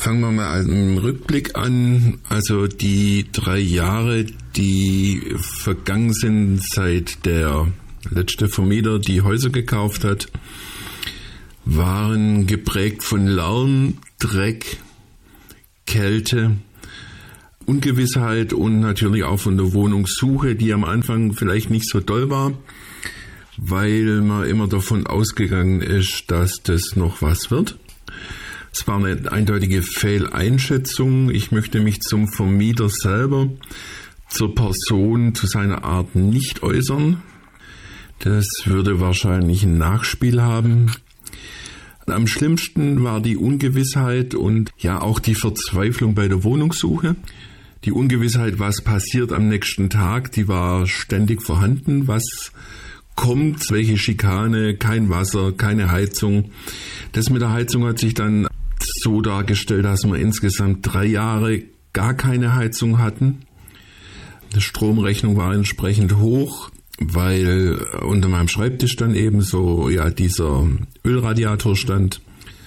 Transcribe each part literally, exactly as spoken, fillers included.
Fangen wir mal einen Rückblick an. Also die drei Jahre, die vergangen sind, seit der letzte Vermieter die Häuser gekauft hat, waren geprägt von Lärm, Dreck, Kälte, Ungewissheit und natürlich auch von der Wohnungssuche, die am Anfang vielleicht nicht so toll war, weil man immer davon ausgegangen ist, dass das noch was wird. Es war eine eindeutige Fehleinschätzung. Ich möchte mich zum Vermieter selber, zur Person, zu seiner Art nicht äußern. Das würde wahrscheinlich ein Nachspiel haben. Am schlimmsten war die Ungewissheit und ja auch die Verzweiflung bei der Wohnungssuche. Die Ungewissheit, was passiert am nächsten Tag, die war ständig vorhanden. Was kommt, welche Schikane, kein Wasser, keine Heizung. Das mit der Heizung hat sich dann so dargestellt, dass wir insgesamt drei Jahre gar keine Heizung hatten. Die Stromrechnung war entsprechend hoch, weil unter meinem Schreibtisch dann eben so ja dieser Ölradiator stand.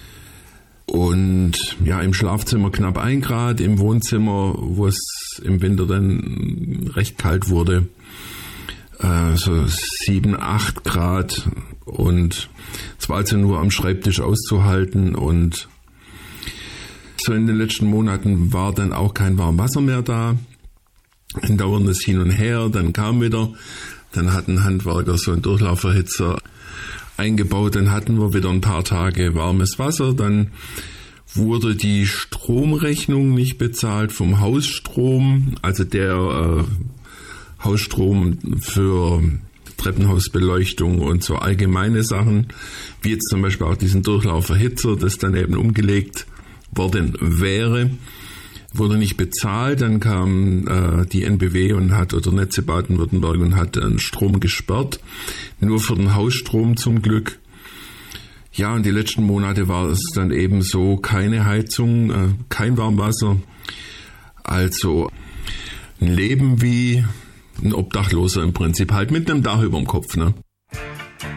Und ja, im Schlafzimmer knapp ein Grad, im Wohnzimmer, wo es im Winter dann recht kalt wurde, äh, so sieben, acht Grad. Und es war also nur am Schreibtisch auszuhalten. Und so in den letzten Monaten war dann auch kein Warmwasser mehr da. Ein dauerndes Hin und Her, dann kam wieder. Dann hat ein Handwerker so einen Durchlauferhitzer eingebaut, dann hatten wir wieder ein paar Tage warmes Wasser, dann wurde die Stromrechnung nicht bezahlt vom Hausstrom, also der äh, Hausstrom für Treppenhausbeleuchtung und so allgemeine Sachen, wie jetzt zum Beispiel auch diesen Durchlauferhitzer, das dann eben umgelegt worden wäre, wurde nicht bezahlt. Dann kam äh, die N B W und hat, oder Netze Baden-Württemberg und hat den Strom gesperrt. Nur für den Hausstrom zum Glück. Ja, und die letzten Monate war es dann eben so, keine Heizung, äh, kein Warmwasser. Also ein Leben wie ein Obdachloser im Prinzip, halt mit einem Dach über dem Kopf, ne?